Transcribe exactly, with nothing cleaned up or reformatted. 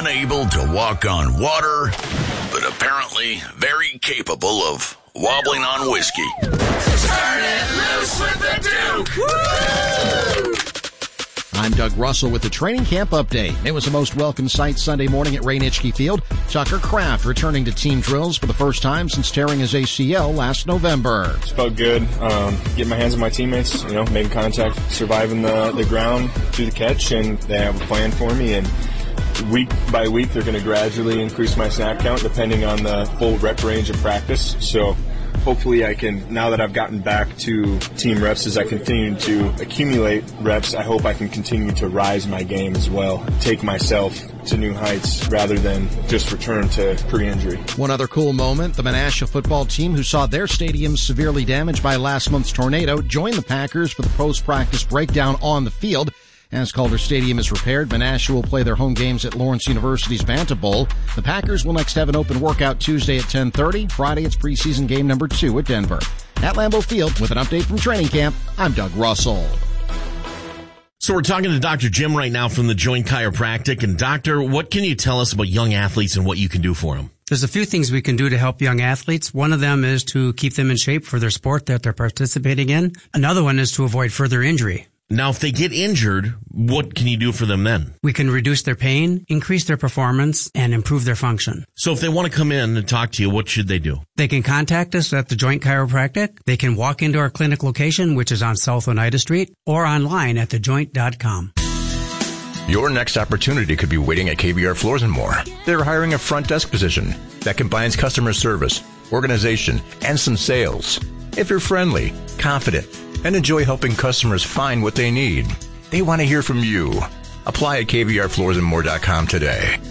unable to walk on water, but apparently very capable of wobbling on whiskey. Turn it loose with the Duke! Woo! I'm Doug Russell with the training camp update. It was the most welcome sight Sunday morning at Ray Nitschke Field. Tucker Kraft returning to team drills for the first time since tearing his A C L last November. It felt good, um, getting my hands on my teammates, you know, making contact, surviving the, the ground through the catch, and they have a plan for me. And week by week, they're going to gradually increase my snap count depending on the full rep range of practice. So hopefully I can, now that I've gotten back to team reps, as I continue to accumulate reps, I hope I can continue to rise my game as well, take myself to new heights rather than just return to pre-injury. One other cool moment, the Menasha football team, who saw their stadium severely damaged by last month's tornado, joined the Packers for the post-practice breakdown on the field. As Calder Stadium is repaired, Menasha will play their home games at Lawrence University's Vanta Bowl. The Packers will next have an open workout Tuesday at ten thirty. Friday, it's preseason game number two at Denver. At Lambeau Field, with an update from training camp, I'm Doug Russell. So we're talking to Doctor Jim right now from the Joint Chiropractic. And Doctor, what can you tell us about young athletes and what you can do for them? There's a few things we can do to help young athletes. One of them is to keep them in shape for their sport that they're participating in. Another one is to avoid further injury. Now, if they get injured, what can you do for them then? We can reduce their pain, increase their performance, and improve their function. So if they want to come in and talk to you, what should they do? They can contact us at the Joint Chiropractic. They can walk into our clinic location, which is on South Oneida Street, or online at the joint dot com. Your next opportunity could be waiting at K B R Floors and More. They're hiring a front desk position that combines customer service, organization, and some sales. If you're friendly, confident, and enjoy helping customers find what they need, they want to hear from you. Apply at K B R floors and more dot com today.